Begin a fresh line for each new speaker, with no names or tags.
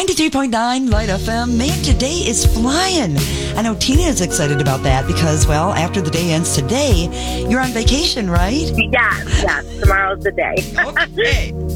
93.9 Light FM. Man, today is flying. I know Tina is excited about that because, well, after the day ends today, you're on vacation, right?
Yes. Tomorrow's the day.
Okay.